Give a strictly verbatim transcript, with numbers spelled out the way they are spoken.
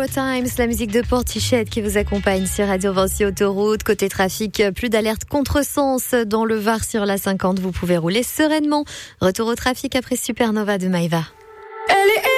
Tomorrow Times, la musique de Portichet qui vous accompagne sur Radio Vancy Autoroute. Côté trafic, plus d'alerte contresens dans le Var sur la cinquante. Vous pouvez rouler sereinement. Retour au trafic après Supernova de Maïva.